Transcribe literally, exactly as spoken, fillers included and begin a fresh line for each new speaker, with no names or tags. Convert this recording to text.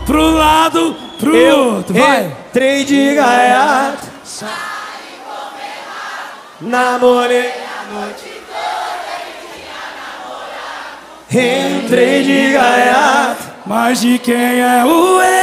pro lado, pro
Eu
outro. Vai!
entrei de gaiato, namorei a noite toda e tinha namorado. Entrei de gaiato,
Mas de quem é o erro?